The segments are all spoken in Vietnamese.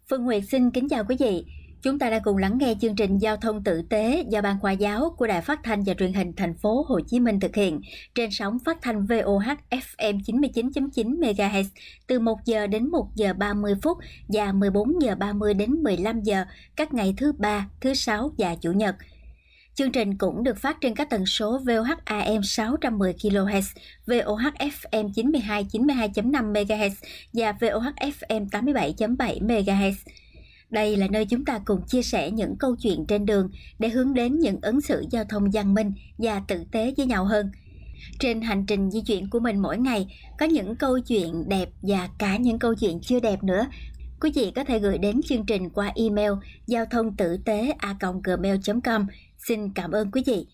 Phương Nguyệt xin kính chào quý vị. Chúng ta đang cùng lắng nghe chương trình Giao thông tử tế do Ban Khoa giáo của Đài Phát thanh và Truyền hình Thành phố Hồ Chí Minh thực hiện trên sóng phát thanh VOH FM 99.9 MHz từ 1 giờ đến 1 giờ 30 phút và 14 giờ 30 đến 15 giờ các ngày thứ Ba, thứ Sáu và Chủ nhật. Chương trình cũng được phát trên các tần số VOH AM 610 kHz, VOH FM 92.5 MHz và VOH FM 87.7 MHz. Đây là nơi chúng ta cùng chia sẻ những câu chuyện trên đường để hướng đến những ứng xử giao thông văn minh và tử tế với nhau hơn. Trên hành trình di chuyển của mình mỗi ngày, có những câu chuyện đẹp và cả những câu chuyện chưa đẹp nữa. Quý vị có thể gửi đến chương trình qua email giao thông tử tế@gmail.com. Xin cảm ơn quý vị.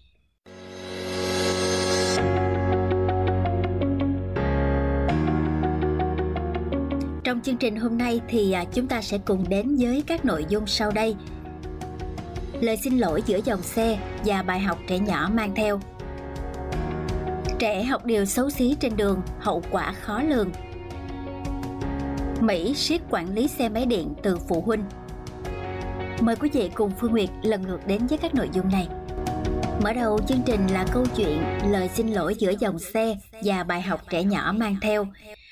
Trong chương trình hôm nay thì chúng ta sẽ cùng đến với các nội dung sau đây. Lời xin lỗi giữa dòng xe và bài học trẻ nhỏ mang theo. Trẻ học điều xấu xí trên đường, hậu quả khó lường. Mỹ siết quản lý xe máy điện từ phụ huynh. Mời quý vị cùng Phương Nguyệt lần lượt đến với các nội dung này. Mở đầu chương trình là câu chuyện lời xin lỗi giữa dòng xe và bài học trẻ nhỏ mang theo.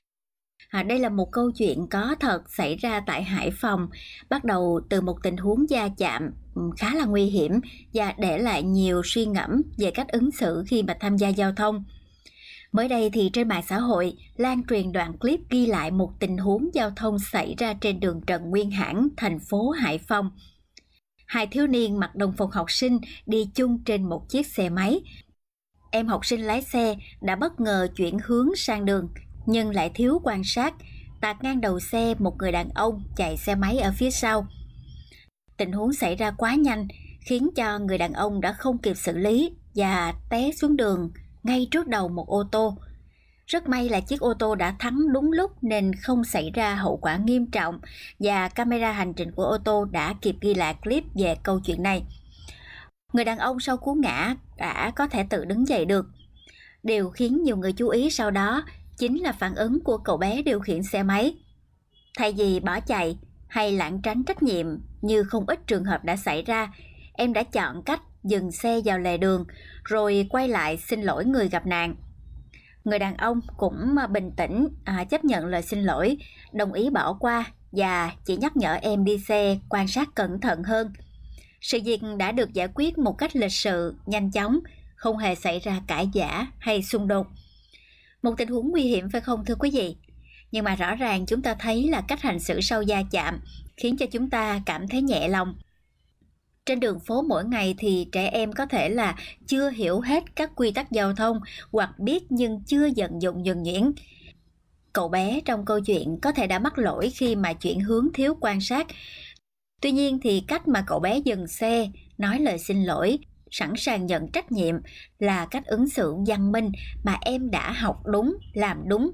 Đây là một câu chuyện có thật xảy ra tại Hải Phòng, bắt đầu từ một tình huống va chạm khá là nguy hiểm và để lại nhiều suy ngẫm về cách ứng xử khi mà tham gia giao thông. Mới đây thì trên mạng xã hội lan truyền đoạn clip ghi lại một tình huống giao thông xảy ra trên đường Trần Nguyên Hãn, thành phố Hải Phòng. Hai thiếu niên mặc đồng phục học sinh đi chung trên một chiếc xe máy. Em học sinh lái xe đã bất ngờ chuyển hướng sang đường nhưng lại thiếu quan sát, tạt ngang đầu xe một người đàn ông chạy xe máy ở phía sau. Tình huống xảy ra quá nhanh khiến cho người đàn ông đã không kịp xử lý và té xuống đường ngay trước đầu một ô tô. Rất may là chiếc ô tô đã thắng đúng lúc nên không xảy ra hậu quả nghiêm trọng và camera hành trình của ô tô đã kịp ghi lại clip về câu chuyện này. Người đàn ông sau cú ngã đã có thể tự đứng dậy được. Điều khiến nhiều người chú ý sau đó chính là phản ứng của cậu bé điều khiển xe máy. Thay vì bỏ chạy hay lảng tránh trách nhiệm như không ít trường hợp đã xảy ra, em đã chọn cách dừng xe vào lề đường rồi quay lại xin lỗi người gặp nạn. Người đàn ông cũng bình tĩnh chấp nhận lời xin lỗi, đồng ý bỏ qua và chỉ nhắc nhở em đi xe quan sát cẩn thận hơn. Sự việc đã được giải quyết một cách lịch sự, nhanh chóng, không hề xảy ra cãi vã hay xung đột. Một tình huống nguy hiểm phải không thưa quý vị? Nhưng mà rõ ràng chúng ta thấy là cách hành xử sau va chạm khiến cho chúng ta cảm thấy nhẹ lòng. Trên đường phố mỗi ngày thì trẻ em có thể là chưa hiểu hết các quy tắc giao thông hoặc biết nhưng chưa vận dụng nhuần nhuyễn. Cậu bé trong câu chuyện có thể đã mắc lỗi khi mà chuyển hướng thiếu quan sát. Tuy nhiên thì cách mà cậu bé dừng xe, nói lời xin lỗi, sẵn sàng nhận trách nhiệm là cách ứng xử văn minh mà em đã học đúng, làm đúng.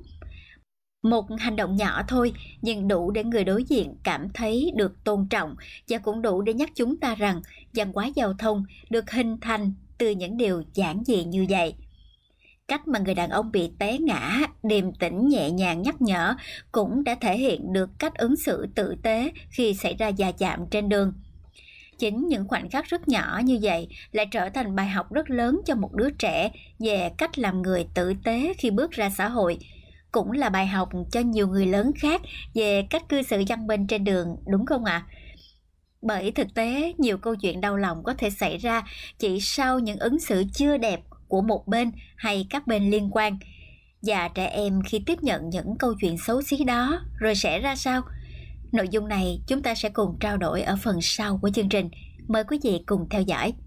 Một hành động nhỏ thôi nhưng đủ để người đối diện cảm thấy được tôn trọng và cũng đủ để nhắc chúng ta rằng văn hóa giao thông được hình thành từ những điều giản dị như vậy. Cách mà người đàn ông bị té ngã, điềm tĩnh nhẹ nhàng nhắc nhở cũng đã thể hiện được cách ứng xử tử tế khi xảy ra va chạm trên đường. Chính những khoảnh khắc rất nhỏ như vậy lại trở thành bài học rất lớn cho một đứa trẻ về cách làm người tử tế khi bước ra xã hội. Cũng là bài học cho nhiều người lớn khác về cách cư xử văn minh trên đường, đúng không ạ? Bởi thực tế, nhiều câu chuyện đau lòng có thể xảy ra chỉ sau những ứng xử chưa đẹp của một bên hay các bên liên quan. Và trẻ em khi tiếp nhận những câu chuyện xấu xí đó rồi sẽ ra sao? Nội dung này chúng ta sẽ cùng trao đổi ở phần sau của chương trình. Mời quý vị cùng theo dõi.